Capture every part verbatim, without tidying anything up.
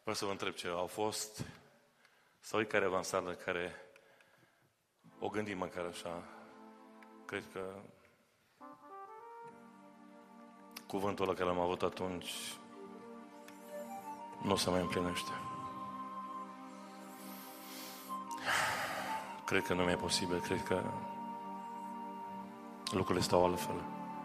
Vreau să vă întreb ce au fost sau e careva în sală care o gândim măcar așa. Cred că cuvântul ăla care l-am avut atunci nu se mai împlinește. Cred că nu mi-e posibil, cred că lucrurile stau altfel.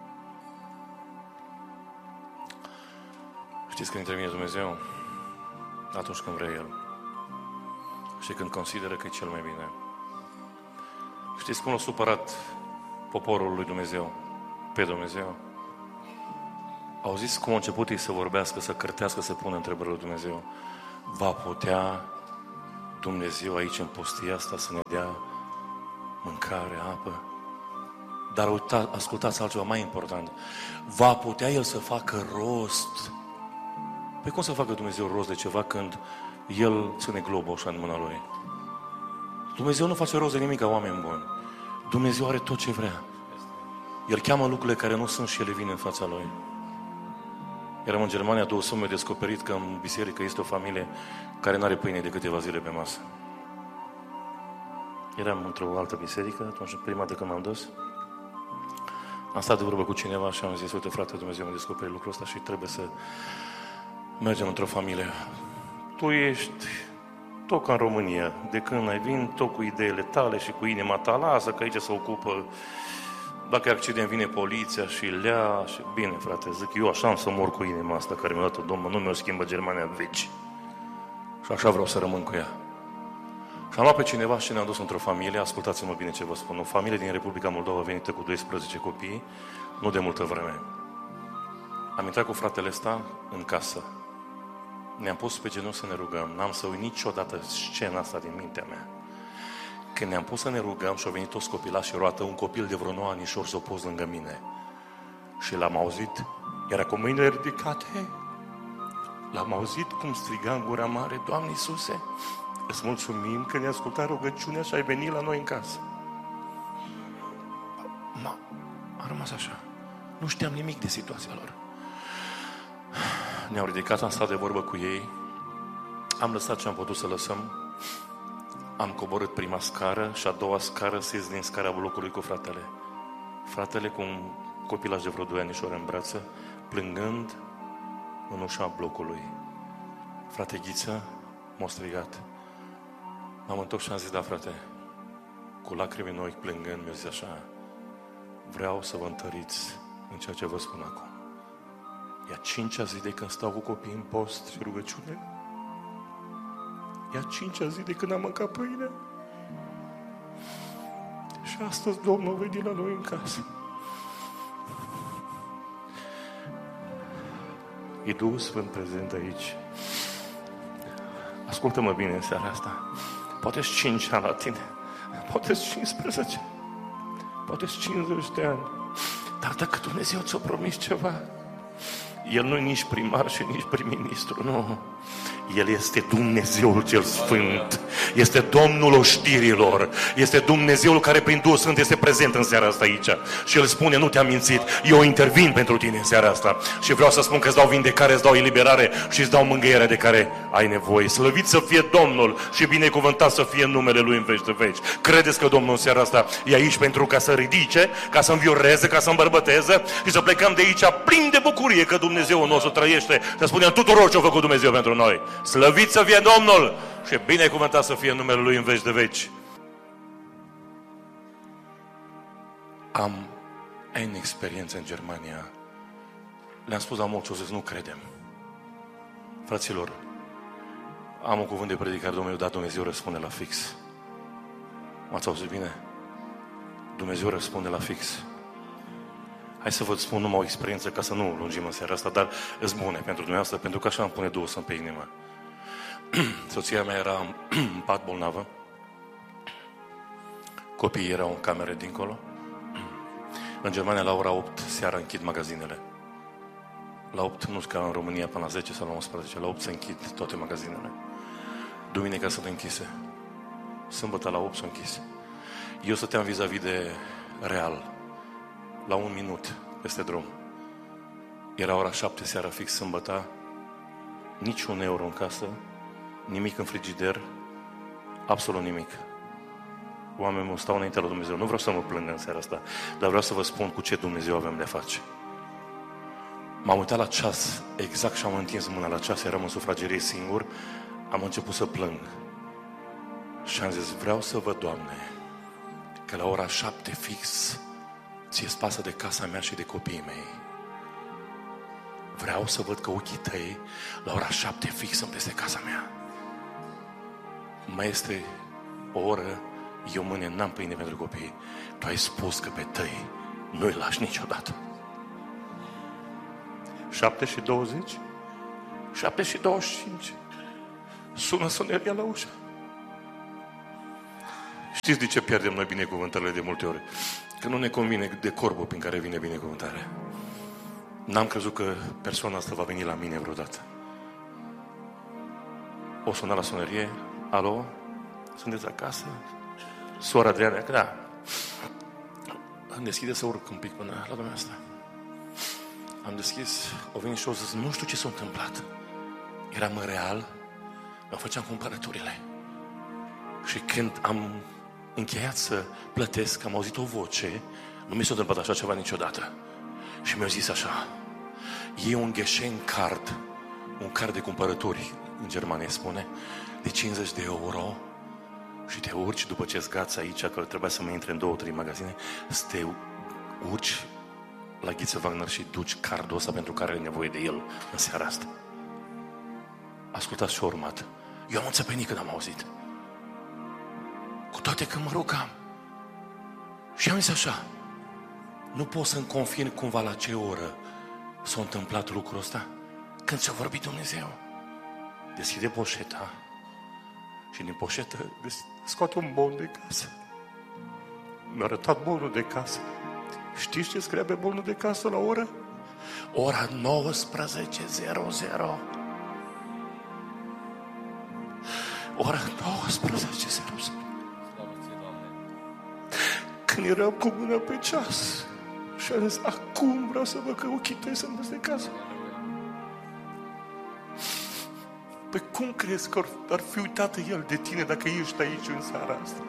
Știți când intervine Dumnezeu? Atunci când vrea El. Și când consideră că e cel mai bine. Știți cum l-a supărat poporul lui Dumnezeu? Pe Dumnezeu? Au zis cum a început ei să vorbească, să cârtească, să pună întrebări lui Dumnezeu. Va putea Dumnezeu aici în pustia asta să ne dea mâncare, apă? Dar uita, ascultați altceva mai important. Va putea El să facă rost? Păi cum să facă Dumnezeu rost de ceva când El ține globul așa în mâna Lui? Dumnezeu nu face rost de nimic ca oameni buni. Dumnezeu are tot ce vrea. El cheamă lucrurile care nu sunt și ele vin în fața Lui. Eram în Germania, două săptămâni mi-au descoperit că în biserică este o familie care nu are pâine de câteva zile pe masă. Eram într-o altă biserică, atunci prima dată când m-am dus. Am stat de vorbă cu cineva și am zis, uite frate, Dumnezeu mi-a descoperit lucrul ăsta și trebuie să mergem într-o familie. Tu ești tot ca în România. De când ai vin, tot cu ideile tale și cu inima ta, lasă că aici se ocupă. Dacă e accident, vine poliția și lea și... Bine, frate, zic, eu așa am să mor cu inima asta care mi-a dat-o Domnul, nu mi-o schimbă Germania în veci. Și așa vreau să rămân cu ea. Și am luat pe cineva și ne-am dus într-o familie, ascultați-mă bine ce vă spun, o familie din Republica Moldova venită cu doisprezece copii, nu de multă vreme. Am intrat cu fratele ăsta în casă. Ne-am pus pe genunchi să ne rugăm. N-am să uit niciodată scena asta din mintea mea. Când ne-am pus să ne rugăm și au venit toți copilașii roată, un copil de vreo nouă anișori s-a pus lângă mine. Și l-am auzit, era cu mâinile ridicate. L-am auzit cum striga în gura mare, Doamne Iisuse, îți mulțumim că ne-ai ascultat rugăciunea și ai venit la noi în casă. Ma, a rămas așa. Nu știam nimic de situația lor. Ne-au ridicat, am stat de vorbă cu ei. Am lăsat ce am putut să lăsăm. Am coborât prima scară și a doua scară să ies din scara blocului cu fratele. Fratele cu un copilaj de vreo doi anișori în brață, plângând în ușa blocului. Frate Ghiță m-a strigat. M-am întors și am zis, da frate, cu lacrimi în ochi plângând, mi-a zis așa, vreau să vă întăriți în ceea ce vă spun acum. E a cincea zi de când stau cu copiii în post și rugăciune. E a cincea zi de când am mâncat pâine. Și astăzi Domnul a venit la noi în casă. E Duhul Sfânt prezent aici. Ascultă-mă bine în seara asta. Poate-s cinci ani la tine. Poate-s cincisprezece. Poate-s cincizeci de ani. Dar dacă Dumnezeu ți-a promis ceva, El nu e nici primar și nici prim-ministru, nu. El este Dumnezeul cel Sfânt. Este Domnul oștirilor. Este Dumnezeul care prin Duhul Sfânt este prezent în seara asta aici. Și El spune, nu te-am mințit, eu intervin pentru tine în seara asta. Și vreau să spun că îți dau vindecare, îți dau eliberare și îți dau mângâierea de care ai nevoie. Slăvit să fie Domnul și binecuvântat să fie numele Lui în veci de veci. Credeți că Domnul în seara asta e aici pentru ca să ridice, ca să învioreze, ca să îmbărbăteze și să plecăm de aici plin de bucurie că Dumnezeul nostru trăiește. Să spunem tuturor ce a făcut Dumnezeu pentru noi. Slăvit să fie Domnul și binecuvântat să fie numele Lui în veci de veci. Am în experiență în Germania. Le-am spus la mulți, o zis, nu credem. Fraților, am un cuvânt de predicare, Domnul, dar Dumnezeu răspunde la fix. M-ați auzit bine? Dumnezeu răspunde la fix. Hai să vă spun numai o experiență ca să nu lungim în seara asta, dar îți bune pentru dumneavoastră, pentru că așa îmi pune Duhul Sfânt pe inimă. Soția mea era în pat bolnavă. Copiii erau în camere dincolo. În Germania la ora opt seara închid magazinele. La opt, nu ca în România până la zece sau la unsprezece, la opt se închid toate magazinele. Duminica sunt închise. Sâmbătă la opt sunt închise. Eu stăteam vis-a-vis de Real, la un minut peste drum. Era ora șapte seara fix sâmbătă. nici un euro în casă, nimic în frigider, absolut nimic. Oamenii mă stau înaintea lui Dumnezeu. Nu vreau să mă plâng în seara asta, dar vreau să vă spun cu ce Dumnezeu avem de face. M-am uitat la ceas, exact și am întins mâna la ceas, eram în sufragerie singur, am început să plâng. Și am zis, vreau să văd, Doamne, că la ora șapte fix ție-ți pasă de casa mea și de copiii mei. Vreau să văd că ochii tăi la ora șapte fix sunt peste casa mea. Mai este o oră, eu mâine n-am pâine pentru copii. Tu ai spus că pe tăi nu-i lași niciodată. Șapte și douăzeci? Șapte și douăzeci și cinci. Sună soneria la ușă. Știți de ce pierdem noi binecuvântările de multe ori? Că nu ne convine de corbul prin care vine binecuvântarea. N-am crezut că persoana asta va veni la mine vreodată. O sună la sonerie. Alo? Sunteți acasă? Sora Adriana? Da. Am deschide să urc un pic până la dumneavoastră. Am deschis, o venit și o zis, nu știu ce s-a întâmplat. Eram în real, mă făceam cumpărăturile. Și când am încheiat să plătesc, am auzit o voce, nu mi s-a întâmplat așa ceva niciodată. Și mi-a zis așa, e un Geschenk-card, un card de cumpărături, în Germania spune, de cincizeci de euro și te urci după ce zgați aici, că trebuia să mă intre în două, trei magazine, să te urci la Ghiță Wagner și duci cardul ăsta pentru care ai nevoie de el în seara asta. Ascultați ce a urmat. Eu am înțepenit când am auzit. Cu toate că mă rugam. Și am zis așa, nu pot să-mi confirm cumva la ce oră s-a întâmplat lucrul ăsta? Când ți-a vorbit Dumnezeu. Deschide poșeta și din poșetă scoate un bon de casă. Mi-a arătat bonul de casă. Știți ce scrie pe bonul de casă la oră? Ora nouăsprezece zero zero. Ora nouăsprezece zero zero. Când eram cu mâna pe ceas și am zis, acum vreau să văd că ochii tăi sunt peste casă. Păi cum crezi că ar fi uitat El de tine dacă ești aici în seara asta?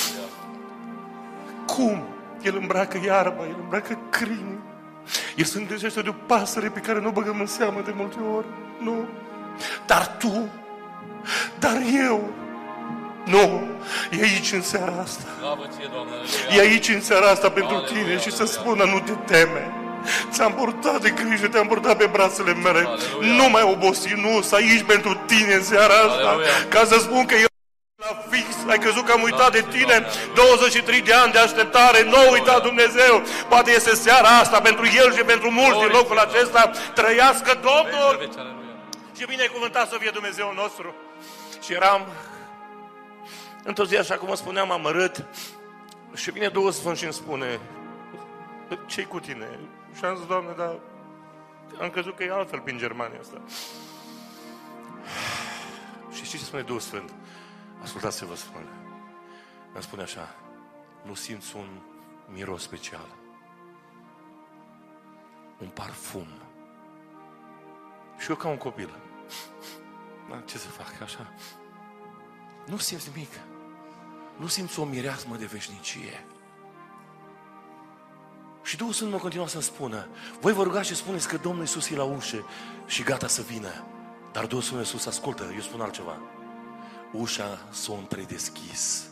Cum? El îmbracă iarba, El îmbracă crini. El se îngrijește de o pasăre pe care nu o băgăm în seamă de multe ori. Nu. Dar tu, dar eu, nu. E aici în seara asta. E aici în seara asta pentru tine și să spună, nu te teme. Ți-am purtat de grijă, te-am purtat pe brațele mele. Aleluia. Nu mai obosi, nu, să aici pentru tine în seara asta. Aleluia. Ca să spun că eu la fix, ai crezut că am uitat de tine douăzeci și trei de ani de așteptare, nu a uitat Dumnezeu. Poate este seara asta pentru El și pentru mulți din locul acesta. Trăiască Domnul și binecuvântat să fie Dumnezeu nostru. Și eram într-o zi, așa cum vă spuneam, amărât și vine Duhul Sfânt și îmi spune, ce-i cu tine? Și am zis, Doamne, dar am crezut că e altfel prin Germania asta. Și știți ce spune Duhul Sfânt? Ascultați ce vă spun. Îmi spune așa, nu simți un miros special, un parfum. Și eu ca un copil, ce să fac așa? Nu simți nimic. Nu simți o mireasmă de veșnicie. Și Duhul Sfânt mă continua să-mi spună, voi vă rugați și spuneți că Domnul Iisus e la ușă și gata să vină. Dar Duhul Sfânt Iisus, ascultă, eu spun altceva. Ușa s-a întredeschis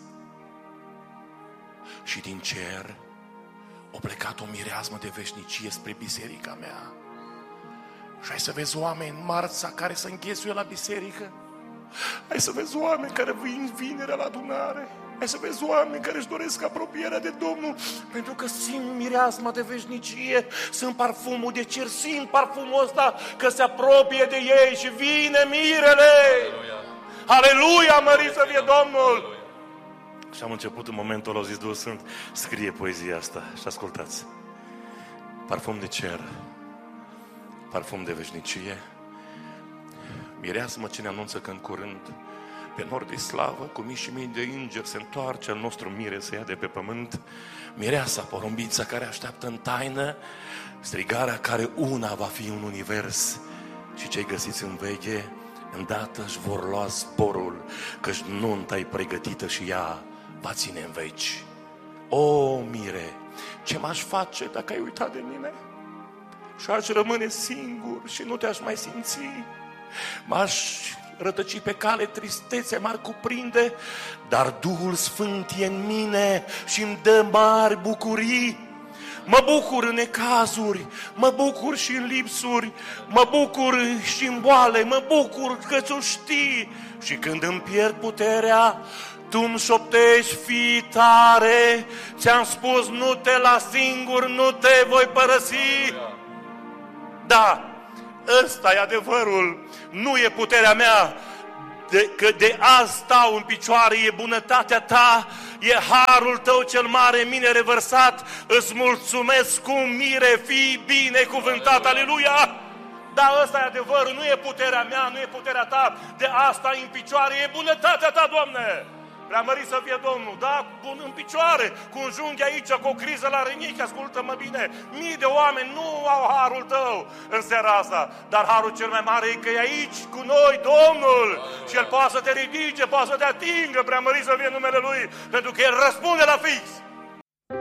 și din cer a plecat o mireasmă de veșnicie spre biserica mea. Și hai să vezi oameni marța care se înghesuie la biserică. Hai să vezi oameni care vin vinerea la adunare. Hai să vezi oameni care își doresc apropierea de Domnul, pentru că simt mireasma de veșnicie, sunt parfumul de cer, simt parfumul ăsta că se apropie de ei și vine mirele. Aleluia, mărit să fie Domnul! Aleluia. Și am început în momentul ăla, zis Duhul Sfânt, scrie poezia asta și ascultați. Parfum de cer, parfum de veșnicie, mireasmă ce ne anunță că în curând pe nor de slavă, cu mii și mii de îngeri se întoarce al nostru mire să ia de pe pământ. Mireasa, porumbița care așteaptă în taină, strigarea care una va fi un univers și cei găsiți în veche îndată își vor lua zborul, căci nunta-i pregătită și ea va ține în veci. O, mire, ce m-aș face dacă ai uitat de mine? Și aș rămâne singur și nu te-aș mai simți. M-aș rătăci pe cale, tristețe m-ar cuprinde, dar Duhul Sfânt e în mine și îmi dă mari bucurii. Mă bucur în necazuri, mă bucur și în lipsuri, mă bucur și în boale, mă bucur că tu știi. Și când îmi pierd puterea, tu-mi șoptești, fii tare. Ți-am spus, nu te las singur, nu te voi părăsi. Da, ăsta e adevărul, nu e puterea mea, de, că de azi stau în picioare, e bunătatea ta, e harul tău cel mare în mine revărsat, îți mulțumesc cu mire, fii binecuvântat, aleluia! Da, ăsta e adevărul, nu e puterea mea, nu e puterea ta, de asta în picioare, e bunătatea ta, Doamne! Preamărit să fie Domnul, da, bun în picioare, cu un junghi aici, cu o criză la rinichi, ascultă-mă bine, mii de oameni nu au harul tău în seara asta, dar harul cel mai mare e că e aici cu noi, Domnul, și El poate să te ridice, poate să te atingă, preamărit să fie numele Lui, pentru că El răspunde la fix.